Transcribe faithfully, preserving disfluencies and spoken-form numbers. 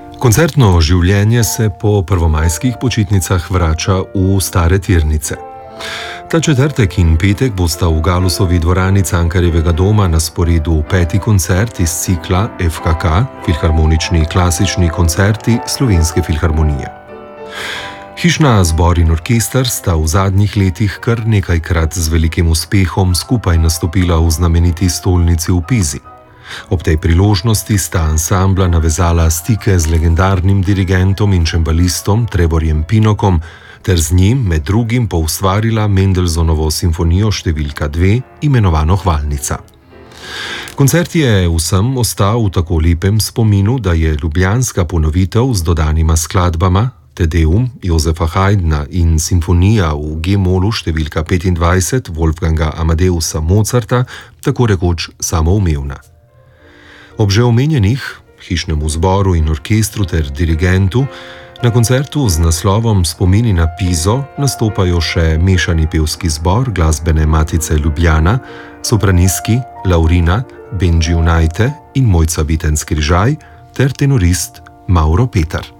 Koncertno življenje se po prvomajskih počitnicah vrača v stare tirnice. Ta četrtek in petek bosta v Galusovi dvorani Cankarjevega doma na sporedu peti koncert iz cikla F K K, filharmonični klasični koncerti Slovenske filharmonije. Hišna zbor in orkester sta v zadnjih letih kar nekajkrat z velikim uspehom skupaj nastopila v znameniti stolnici v Pizi. Ob tej priložnosti sta ansambla navezala stike z legendarnim dirigentom in čembalistom Trevorjem Pinokom ter z njim med drugim poustvarila Mendelsonovo simfonijo številka dve, imenovano Hvalnica. Koncert je vsem ostal v tako lepem spominu, da je ljubljanska ponovitev z dodanima skladbama Te Deum Josefa Haydna in simfonija v G-molu številka petindvajset Wolfganga Amadeusa Mozarta tako rekoč samoumevna. Ob že omenjenih, hišnemu zboru in orkestru ter dirigentu, na koncertu z naslovom Spomini na Pizo nastopajo še mešani pevski zbor Glasbene matice Ljubljana, sopranistki Laurina Benđi Unajte in Mojca Bitenc Križaj ter tenorist Mauro Petar.